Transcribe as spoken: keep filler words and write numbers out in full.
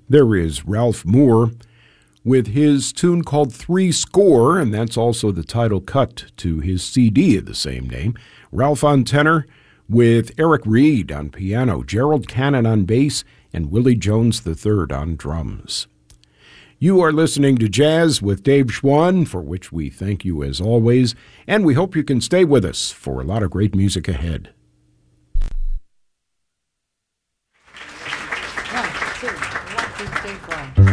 There is Ralph Moore with his tune called Three Score, and that's also the title cut to his C D of the same name. Ralph on tenor with Eric Reed on piano, Gerald Cannon on bass, and Willie Jones the third on drums. You are listening to Jazz with Dave Schwann, for which we thank you as always, and we hope you can stay with us for a lot of great music ahead. One, two, one, two, three, four.